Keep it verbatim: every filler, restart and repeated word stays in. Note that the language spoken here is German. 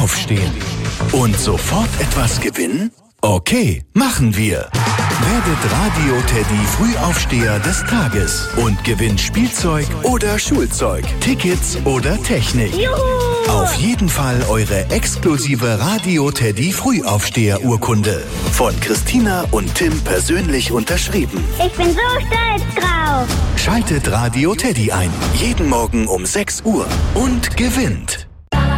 aufstehen. Und sofort etwas gewinnen? Okay, machen wir. Werdet Radio Teddy Frühaufsteher des Tages und gewinnt Spielzeug oder Schulzeug, Tickets oder Technik. Juhu! Auf jeden Fall eure exklusive Radio Teddy Frühaufsteher-Urkunde. Von Christina und Tim persönlich unterschrieben. Ich bin so stolz drauf. Schaltet Radio Teddy ein. Jeden Morgen um sechs Uhr und gewinnt.